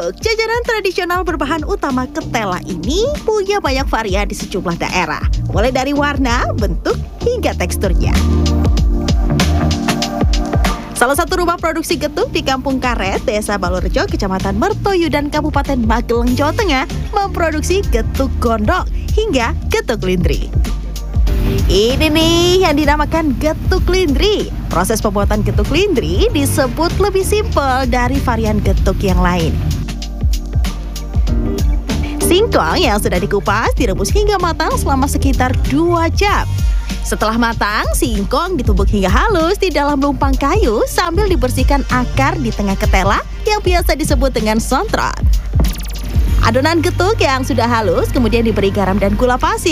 Getuk, jajanan tradisional berbahan utama ketela ini punya banyak varian di sejumlah daerah, mulai dari warna, bentuk, hingga teksturnya. Salah satu rumah produksi getuk di Kampung Karet, Desa Balurjo, Kecamatan Mertoyudan, Kabupaten Magelang, Jawa Tengah, memproduksi getuk gondok hingga getuk lindri. Ini nih yang dinamakan getuk lindri. Proses pembuatan getuk lindri disebut lebih simpel dari varian getuk yang lain. Singkong yang sudah dikupas direbus hingga matang selama sekitar 2 jam. Setelah matang, singkong ditumbuk hingga halus di dalam lumpang kayu sambil dibersihkan akar di tengah ketela yang biasa disebut dengan sontrot. Adonan getuk yang sudah halus kemudian diberi garam dan gula pasir.